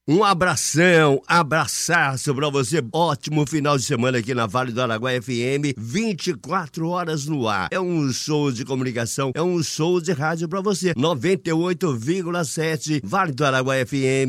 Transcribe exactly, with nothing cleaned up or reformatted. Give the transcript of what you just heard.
Um abração, abraçaço pra você. Ótimo final de semana aqui na Vale do Araguaia F M, vinte e quatro horas no ar. É um show de comunicação, é um show de rádio pra você. noventa e oito vírgula sete Vale do Araguaia F M.